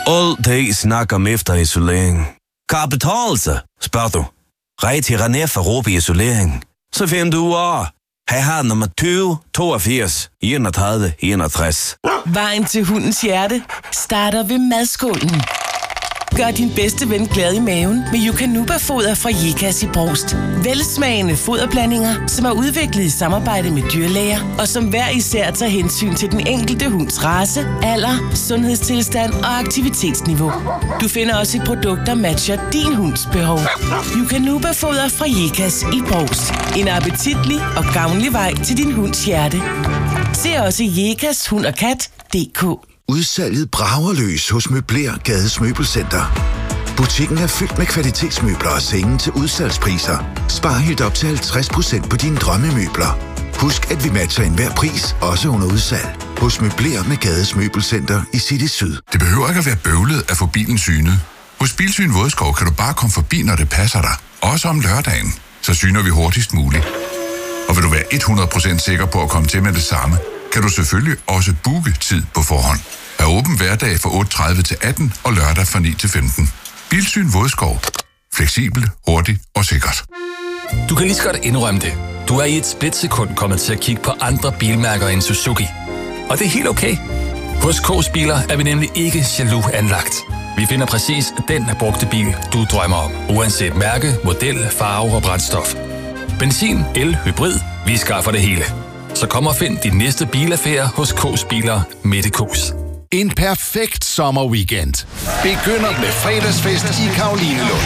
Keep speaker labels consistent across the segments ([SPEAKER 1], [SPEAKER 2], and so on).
[SPEAKER 1] Altid snakker om efterisolering. Kan det betale sig, spørger du? Rej til René for Råbe Isolering. Så finder du ud af. Her har nummer 20 82 31 61.
[SPEAKER 2] Vejen til hundens hjerte starter ved madskålen. Gør din bedste ven glad i maven med Yukanuba-foder fra Jekas i Brost. Velsmagende foderblandinger, som er udviklet i samarbejde med dyrlæger, og som hver især tager hensyn til den enkelte hunds race, alder, sundhedstilstand og aktivitetsniveau. Du finder også et produkt, der matcher din hunds behov. Yukanuba-foder fra Jekas i Brost. En appetitlig og gavnlig vej til din hunds hjerte. Se også Jekas Hund og Kat.dk.
[SPEAKER 3] Udsalget brager løs hos Møbler Gades Møbelcenter. Butikken er fyldt med kvalitetsmøbler og senge til udsalgspriser. Spar helt op til 50% på dine drømmemøbler. Husk, at vi matcher enhver pris, også under udsalg. Hos Møbler med Gades Møbelcenter i City Syd.
[SPEAKER 4] Det behøver ikke at være bøvlet at få bilen synet. Hos Bilsyn Vodskov kan du bare komme forbi, når det passer dig. Også om lørdagen. Så syner vi hurtigst muligt. Og vil du være 100% sikker på at komme til med det samme, kan du selvfølgelig også booke tid på forhånd. Er åben hverdag fra 8:30 til 18 og lørdag fra 9 til 15. Bilsyn Vodskov. Fleksibel, hurtig og sikkert.
[SPEAKER 5] Du kan lige så godt indrømme det. Du er i et splitsekund kommet til at kigge på andre bilmærker end Suzuki. Og det er helt okay. Hos K's Biler er vi nemlig ikke jaloux anlagt. Vi finder præcis den brugte bil, du drømmer om. Uanset mærke, model, farve og brændstof. Benzin, el, hybrid, vi skaffer det hele. Så kom og find din næste bilaffære hos K's Biler Mette K's.
[SPEAKER 6] En perfekt sommerweekend begynder med fredagsfest i Karolinelund.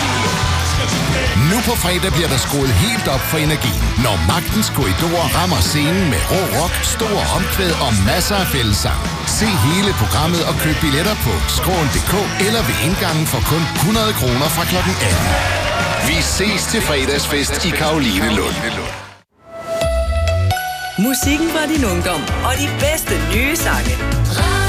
[SPEAKER 6] Nu på fredag bliver der skruet helt op for energien, når Magtens Korridorer rammer scenen med rå rock, store omkvæd og masser af fællessang. Se hele programmet og køb billetter på skråen.dk eller ved indgangen for kun 100 kroner fra kl. 18. Vi ses til fredagsfest i Karolinelund.
[SPEAKER 7] Musikken fra din ungdom og de bedste nye sange.